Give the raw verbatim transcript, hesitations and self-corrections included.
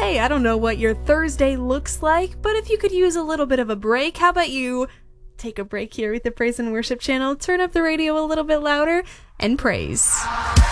Hey, I don't know what your Thursday looks like, but if you could use a little bit of a break, how about you take a break here with the Praise and Worship channel, turn up the radio a little bit louder, and praise.